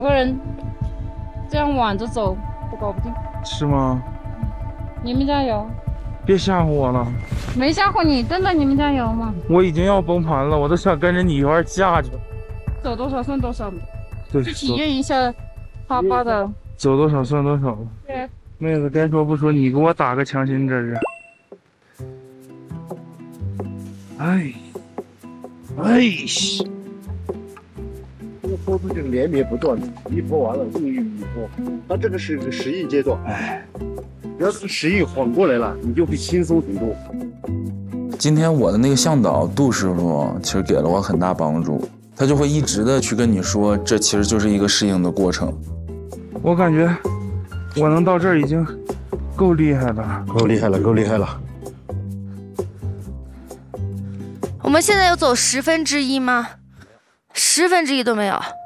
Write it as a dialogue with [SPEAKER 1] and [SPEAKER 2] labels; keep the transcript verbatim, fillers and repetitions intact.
[SPEAKER 1] 个人这样挽着走，我搞不定。
[SPEAKER 2] 是吗？
[SPEAKER 1] 你们加油！
[SPEAKER 2] 别吓唬我了，
[SPEAKER 1] 没吓唬你，真的，你们加油嘛！
[SPEAKER 2] 我已经要崩盘了，我都想跟着你一块儿下去。
[SPEAKER 1] 走多少算多少，
[SPEAKER 2] 对，
[SPEAKER 1] 去体验一下哈巴的。
[SPEAKER 2] 走多少算多少。
[SPEAKER 1] 对，
[SPEAKER 2] 妹子该说不说，你给我打个强心针啊！哎，哎西，
[SPEAKER 3] 这个坡度就是连绵不断的，一坡完了又一坡，它这个是个适应阶段，哎，要是适应缓过来了，你就会轻松很多。
[SPEAKER 4] 今天我的那个向导杜师傅其实给了我很大帮助，他就会一直的去跟你说，这其实就是一个适应的过程。
[SPEAKER 2] 我感觉我能到这儿已经够厉害了，
[SPEAKER 3] 够厉害了，够厉害了。
[SPEAKER 5] 我们现在有走十分之一吗？十分之一都没有。